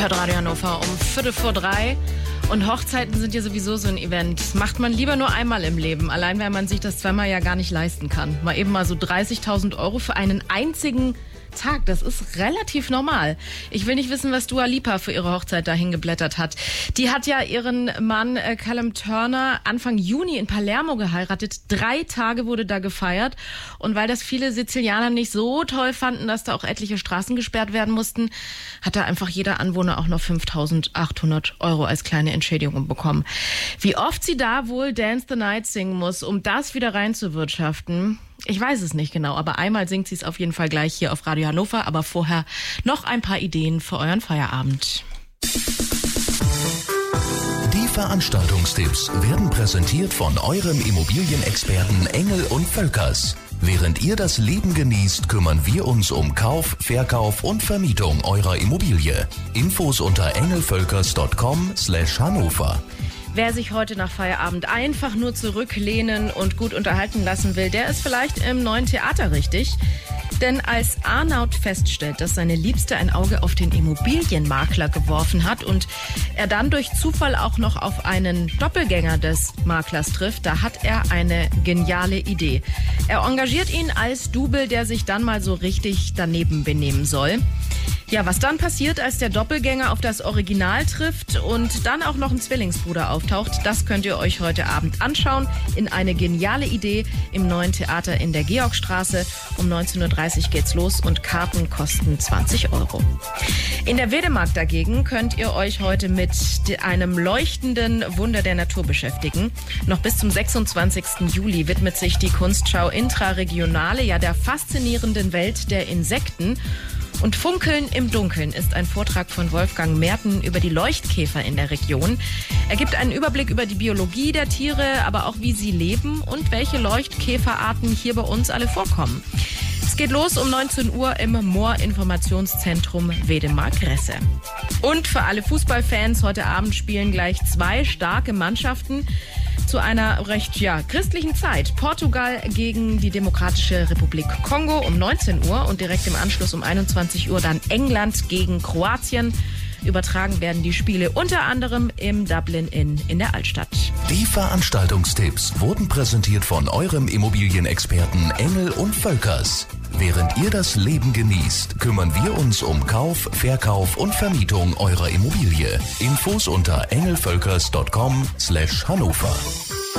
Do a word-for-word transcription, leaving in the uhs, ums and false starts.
Hört Radio Hannover um Viertel vor drei. Und Hochzeiten sind ja sowieso so ein Event. Das macht man lieber nur einmal im Leben. Allein, weil man sich das zweimal ja gar nicht leisten kann. Mal eben mal so dreißigtausend Euro für einen einzigen Tag. Das ist relativ normal. Ich will nicht wissen, was Dua Lipa für ihre Hochzeit dahin geblättert hat. Die hat ja ihren Mann äh, Callum Turner Anfang Juni in Palermo geheiratet. Drei Tage wurde da gefeiert. Und weil das viele Sizilianer nicht so toll fanden, dass da auch etliche Straßen gesperrt werden mussten, hat da einfach jeder Anwohner auch noch fünftausendachthundert Euro als kleine Entschädigung bekommen. Wie oft sie da wohl Dance the Night singen muss, um das wieder reinzuwirtschaften, ich weiß es nicht genau, aber einmal singt sie es auf jeden Fall gleich hier auf Radio Hannover. Aber vorher noch ein paar Ideen für euren Feierabend. Die Veranstaltungstipps werden präsentiert von eurem Immobilienexperten Engel und Völkers. Während ihr das Leben genießt, kümmern wir uns um Kauf, Verkauf und Vermietung eurer Immobilie. Infos unter engelvölkers punkt com slash Hannover. Wer sich heute nach Feierabend einfach nur zurücklehnen und gut unterhalten lassen will, der ist vielleicht im Neuen Theater richtig. Denn als Arnaud feststellt, dass seine Liebste ein Auge auf den Immobilienmakler geworfen hat und er dann durch Zufall auch noch auf einen Doppelgänger des Maklers trifft, da hat er eine geniale Idee. Er engagiert ihn als Double, der sich dann mal so richtig daneben benehmen soll. Ja, was dann passiert, als der Doppelgänger auf das Original trifft und dann auch noch ein Zwillingsbruder auftaucht, das könnt ihr euch heute Abend anschauen in eine geniale Idee im Neuen Theater in der Georgstraße. Um neunzehn Uhr dreißig geht's los und Karten kosten zwanzig Euro. In der Wedemark dagegen könnt ihr euch heute mit einem leuchtenden Wunder der Natur beschäftigen. Noch bis zum sechsundzwanzigsten Juli widmet sich die Kunstschau Intraregionale ja der faszinierenden Welt der Insekten. Und Funkeln im Dunkeln ist ein Vortrag von Wolfgang Merten über die Leuchtkäfer in der Region. Er gibt einen Überblick über die Biologie der Tiere, aber auch wie sie leben und welche Leuchtkäferarten hier bei uns alle vorkommen. Es geht los um neunzehn Uhr im Moorinformationszentrum Wedemark-Resse. Und für alle Fußballfans, heute Abend spielen gleich zwei starke Mannschaften zu einer recht ja, christlichen Zeit. Portugal gegen die Demokratische Republik Kongo um neunzehn Uhr und direkt im Anschluss um einundzwanzig Uhr dann England gegen Kroatien. Übertragen werden die Spiele unter anderem im Dublin Inn in der Altstadt. Die Veranstaltungstipps wurden präsentiert von eurem Immobilienexperten Engel und Völkers. Während ihr das Leben genießt, kümmern wir uns um Kauf, Verkauf und Vermietung eurer Immobilie. Infos unter engelvölkers punkt com slash Hannover.